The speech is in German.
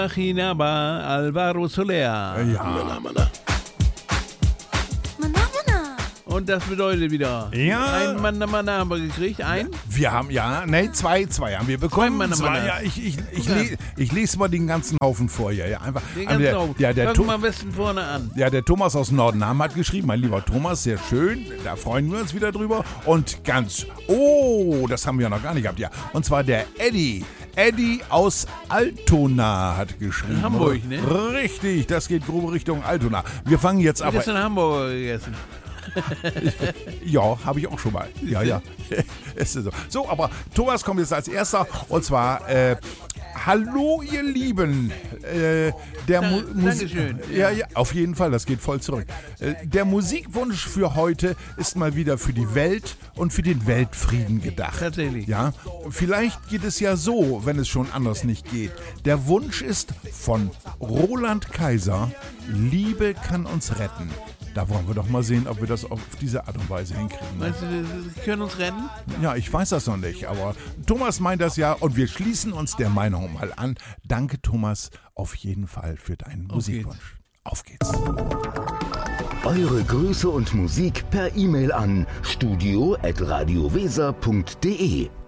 Chinaba Alvaro Soler. Ja. Und das bedeutet wieder, Ja. ein Manna haben wir gekriegt, Wir haben, zwei haben wir bekommen. Zwei Manna. Ja, ich lese mal den ganzen Haufen vor. Ja, einfach. Den ganzen Haufen. Der Fangen wir am besten vorne an. Ja, der Thomas aus Nordenham hat geschrieben, mein lieber Thomas, sehr schön, da freuen wir uns wieder drüber. Und das haben wir noch gar nicht gehabt, ja. Und zwar der Eddie aus Altona hat geschrieben. In Hamburg, ne? Richtig, das geht grob Richtung Altona. Wir fangen jetzt aber... Du hast in Hamburg gegessen. Ja, habe ich auch schon mal. Ja. Es ist so. So, aber Thomas kommt jetzt als erster. Und zwar, hallo ihr Lieben. Dankeschön. Ja, auf jeden Fall, das geht voll zurück. Der Musikwunsch für heute ist mal wieder für die Welt und für den Weltfrieden gedacht. Tatsächlich. Ja, vielleicht geht es ja so, wenn es schon anders nicht geht. Der Wunsch ist von Roland Kaiser, Liebe kann uns retten. Da wollen wir doch mal sehen, ob wir das auf diese Art und Weise hinkriegen. Meinst du, wir können uns retten? Ja, ich weiß das noch nicht, aber Thomas meint das ja und wir schließen uns der Meinung mal an. Danke, Thomas, auf jeden Fall für deinen Musikwunsch. Auf geht's. Eure Grüße und Musik per E-Mail an studio@radioweser.de.